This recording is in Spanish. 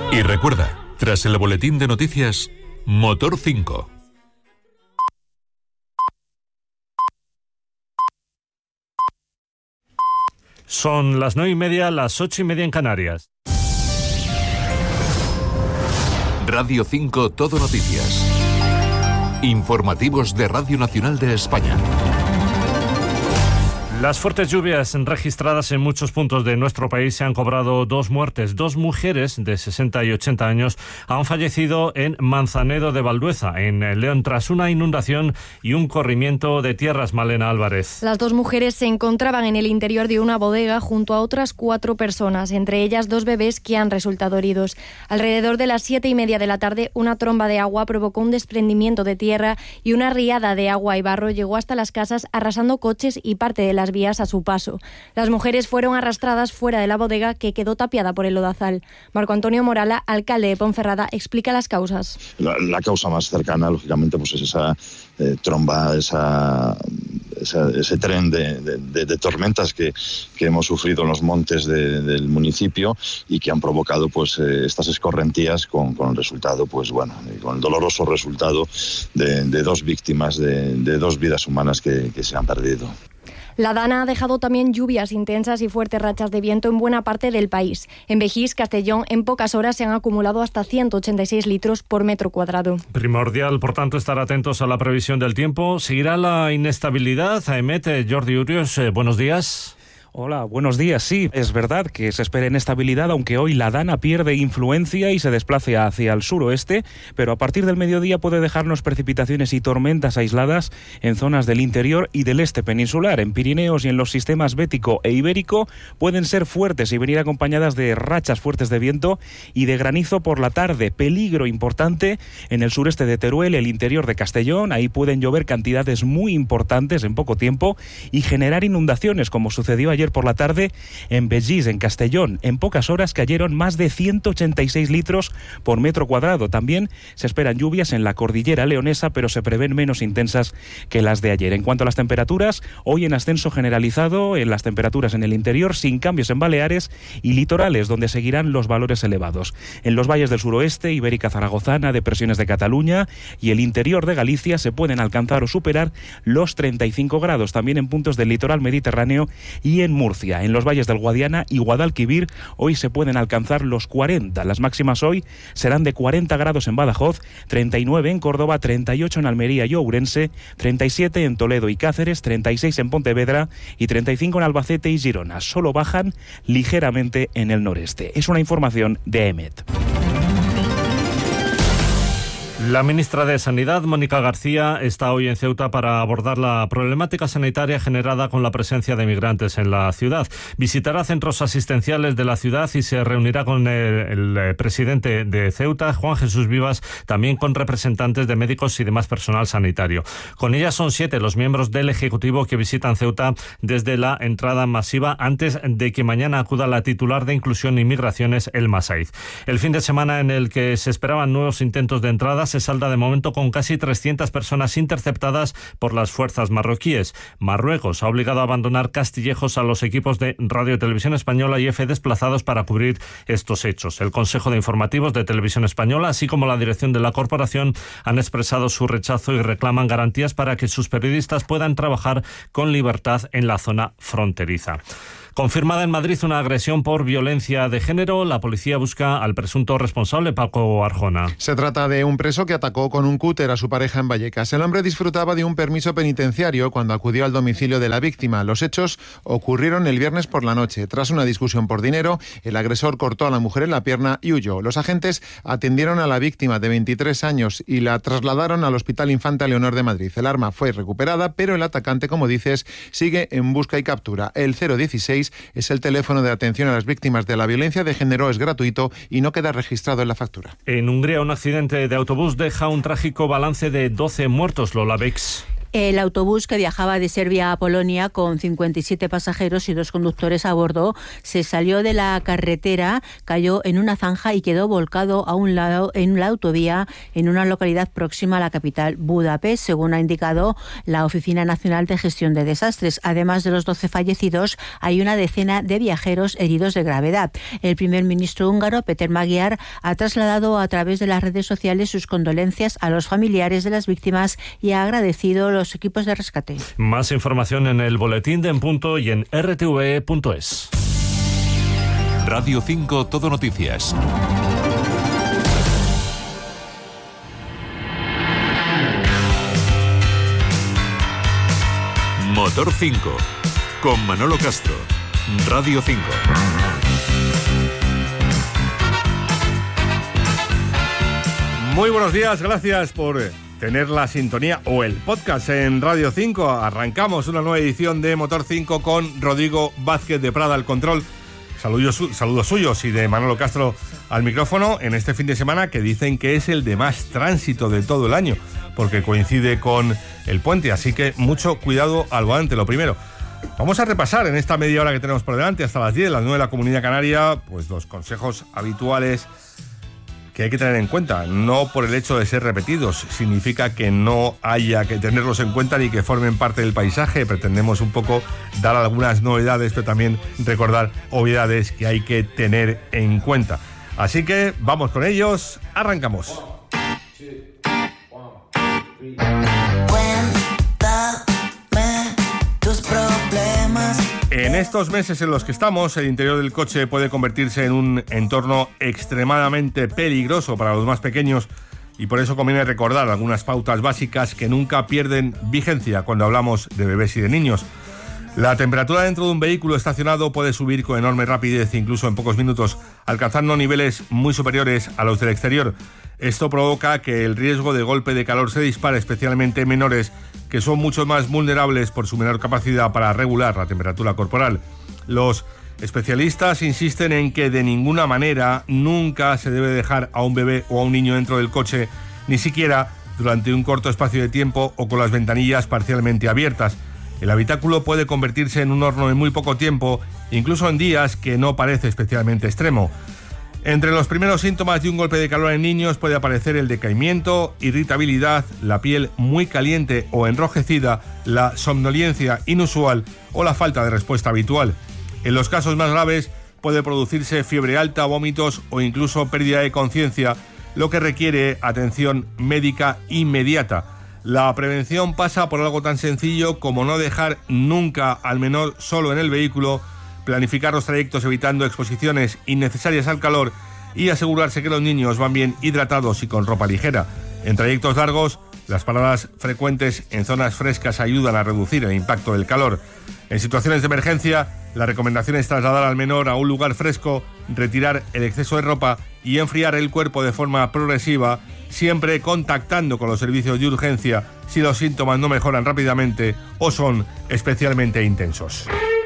Y recuerda, tras el boletín de noticias, Motor 5. Son las 9:30, las 8:30 en Canarias. Radio 5 Todo Noticias. Informativos de Radio Nacional de España. Las fuertes lluvias registradas en muchos puntos de nuestro país se han cobrado 2 muertes. 2 mujeres de 60 y 80 años han fallecido en Manzanedo de Valdueza, en León, tras una inundación y un corrimiento de tierras. Malena Álvarez. Las 2 mujeres se encontraban en el interior de una bodega junto a otras 4 personas, entre ellas 2 bebés que han resultado heridos. Alrededor de las 7:30 de la tarde, una tromba de agua provocó un desprendimiento de tierra y una riada de agua y barro llegó hasta las casas, arrasando coches y parte de las vías a su paso. Las mujeres fueron arrastradas fuera de la bodega, que quedó tapiada por el lodazal. Marco Antonio Morala, alcalde de Ponferrada, explica las causas. La causa más cercana, lógicamente, pues es esa tromba, ese tren de tormentas que hemos sufrido en los montes del municipio y que han provocado pues estas escorrentías con el resultado, pues bueno, con el doloroso resultado de 2 víctimas, de 2 vidas humanas que se han perdido. La Dana ha dejado también lluvias intensas y fuertes rachas de viento en buena parte del país. En Begís, Castellón, en pocas horas se han acumulado hasta 186 litros por metro cuadrado. Primordial, por tanto, estar atentos a la previsión del tiempo. ¿Seguirá la inestabilidad? Aemet, Jordi Urios, buenos días. Hola, buenos días. Sí, es verdad que se espera inestabilidad, aunque hoy la Dana pierde influencia y se desplace hacia el suroeste, pero a partir del mediodía puede dejarnos precipitaciones y tormentas aisladas en zonas del interior y del este peninsular. En Pirineos y en los sistemas bético e ibérico pueden ser fuertes y venir acompañadas de rachas fuertes de viento y de granizo por la tarde. Peligro importante en el sureste de Teruel, el interior de Castellón. Ahí pueden llover cantidades muy importantes en poco tiempo y generar inundaciones, como sucedió ayer por la tarde en Begís, en Castellón. En pocas horas cayeron más de 186 litros por metro cuadrado. También se esperan lluvias en la cordillera leonesa, pero se prevén menos intensas que las de ayer. En cuanto a las temperaturas, hoy en ascenso generalizado en las temperaturas en el interior, sin cambios en Baleares y litorales, donde seguirán los valores elevados. En los valles del suroeste, Ibérica Zaragozana, depresiones de Cataluña y el interior de Galicia se pueden alcanzar o superar los 35 grados. También en puntos del litoral mediterráneo y en Murcia. En los valles del Guadiana y Guadalquivir hoy se pueden alcanzar los 40. Las máximas hoy serán de 40 grados en Badajoz, 39 en Córdoba, 38 en Almería y Ourense, 37 en Toledo y Cáceres, 36 en Pontevedra y 35 en Albacete y Girona. Solo bajan ligeramente en el noreste. Es una información de EMET. La ministra de Sanidad, Mónica García, está hoy en Ceuta para abordar la problemática sanitaria generada con la presencia de migrantes en la ciudad. Visitará centros asistenciales de la ciudad y se reunirá con el presidente de Ceuta, Juan Jesús Vivas, también con representantes de médicos y demás personal sanitario. Con ella son 7 los miembros del Ejecutivo que visitan Ceuta desde la entrada masiva, antes de que mañana acuda la titular de Inclusión y Migraciones, Elma Saiz. El fin de semana en el que se esperaban nuevos intentos de entrada se salda de momento con casi 300 personas interceptadas por las fuerzas marroquíes. Marruecos ha obligado a abandonar Castillejos a los equipos de Radio y Televisión Española y EFE desplazados para cubrir estos hechos. El Consejo de Informativos de Televisión Española, así como la dirección de la corporación, han expresado su rechazo y reclaman garantías para que sus periodistas puedan trabajar con libertad en la zona fronteriza. Confirmada en Madrid una agresión por violencia de género, la policía busca al presunto responsable, Paco Arjona. Se trata de un preso que atacó con un cúter a su pareja en Vallecas. El hombre disfrutaba de un permiso penitenciario cuando acudió al domicilio de la víctima. Los hechos ocurrieron el viernes por la noche. Tras una discusión por dinero, el agresor cortó a la mujer en la pierna y huyó. Los agentes atendieron a la víctima de 23 años y la trasladaron al Hospital Infanta Leonor de Madrid. El arma fue recuperada, pero el atacante, como dices, sigue en busca y captura. El 016 es el teléfono de atención a las víctimas de la violencia de género, es gratuito y no queda registrado en la factura. En Hungría, un accidente de autobús deja un trágico balance de 12 muertos, Lola Bex. El autobús que viajaba de Serbia a Polonia con 57 pasajeros y 2 conductores a bordo se salió de la carretera, cayó en una zanja y quedó volcado a un lado en la autovía en una localidad próxima a la capital, Budapest, según ha indicado la Oficina Nacional de Gestión de Desastres. Además de los 12 fallecidos, hay una decena de viajeros heridos de gravedad. El primer ministro húngaro, Péter Magyar, ha trasladado a través de las redes sociales sus condolencias a los familiares de las víctimas y ha agradecido los equipos de rescate. Más información en el boletín de En Punto y en rtve.es. Radio 5 Todo Noticias. Motor 5 con Manolo Castro. Radio 5. Muy buenos días, gracias por tener la sintonía o el podcast en Radio 5. Arrancamos una nueva edición de Motor 5 con Rodrigo Vázquez de Prada al control. Saludos suyos y de Manolo Castro al micrófono en este fin de semana que dicen que es el de más tránsito de todo el año, porque coincide con el puente, así que mucho cuidado al volante, lo primero. Vamos a repasar en esta media hora que tenemos por delante, hasta las 10, las 9 de la Comunidad Canaria, pues los consejos habituales que hay que tener en cuenta. No por el hecho de ser repetidos significa que no haya que tenerlos en cuenta ni que formen parte del paisaje. Pretendemos un poco dar algunas novedades, pero también recordar obviedades que hay que tener en cuenta. Así que vamos con ellos, arrancamos. En estos meses en los que estamos, el interior del coche puede convertirse en un entorno extremadamente peligroso para los más pequeños y por eso conviene recordar algunas pautas básicas que nunca pierden vigencia cuando hablamos de bebés y de niños. La temperatura dentro de un vehículo estacionado puede subir con enorme rapidez, incluso en pocos minutos, alcanzando niveles muy superiores a los del exterior. Esto provoca que el riesgo de golpe de calor se dispare, especialmente en menores, que son mucho más vulnerables por su menor capacidad para regular la temperatura corporal. Los especialistas insisten en que de ninguna manera nunca se debe dejar a un bebé o a un niño dentro del coche, ni siquiera durante un corto espacio de tiempo o con las ventanillas parcialmente abiertas. El habitáculo puede convertirse en un horno en muy poco tiempo, incluso en días que no parece especialmente extremo. Entre los primeros síntomas de un golpe de calor en niños puede aparecer el decaimiento, irritabilidad, la piel muy caliente o enrojecida, la somnolencia inusual o la falta de respuesta habitual. En los casos más graves puede producirse fiebre alta, vómitos o incluso pérdida de conciencia, lo que requiere atención médica inmediata. La prevención pasa por algo tan sencillo como no dejar nunca al menor solo en el vehículo, planificar los trayectos evitando exposiciones innecesarias al calor y asegurarse que los niños van bien hidratados y con ropa ligera. En trayectos largos, las paradas frecuentes en zonas frescas ayudan a reducir el impacto del calor. En situaciones de emergencia, la recomendación es trasladar al menor a un lugar fresco, retirar el exceso de ropa y enfriar el cuerpo de forma progresiva, siempre contactando con los servicios de urgencia si los síntomas no mejoran rápidamente o son especialmente intensos.